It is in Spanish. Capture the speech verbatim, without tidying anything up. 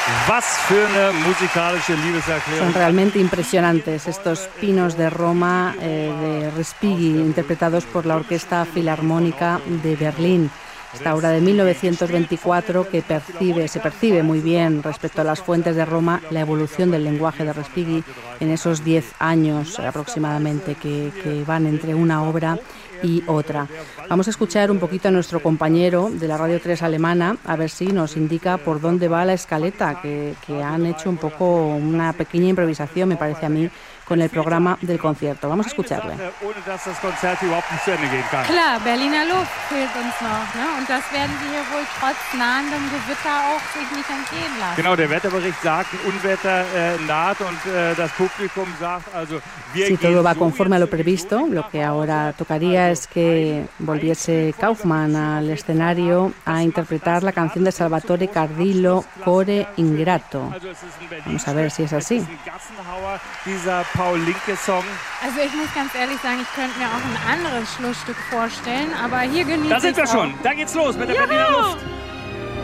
Son realmente impresionantes estos Pinos de Roma eh, de Respighi, interpretados por la Orquesta Filarmónica de Berlín. Esta obra de mil novecientos veinticuatro que percibe, se percibe muy bien respecto a las fuentes de Roma, la evolución del lenguaje de Respighi en esos diez años aproximadamente que, que van entre una obra y otra. Vamos a escuchar un poquito a nuestro compañero de la Radio tres alemana, a ver si nos indica por dónde va la escaleta, que, que han hecho un poco una pequeña improvisación, me parece a mí, con el programa del concierto. Vamos a escucharle. Klar, Berliner Luft fehlt uns noch, ne? Und das werden sie hier wohl trotz nahendem Gewitter auch sich nicht entgehen lassen. Genau, der Wetterbericht sagt, Unwetter äh, naht und äh, das Publikum sagt, also wir Si todo va conforme a lo previsto, lo que ahora tocaría es que volviese Kaufmann al escenario a interpretar la canción de Salvatore Cardillo, Core Ingrato. Vamos a ver si es así. Paul Linke-Song. Also ich muss ganz ehrlich sagen, ich könnte mir auch ein anderes Schlussstück vorstellen, aber hier genieße ich Da sind wir auch. schon, da geht's los mit der Berliner Luft.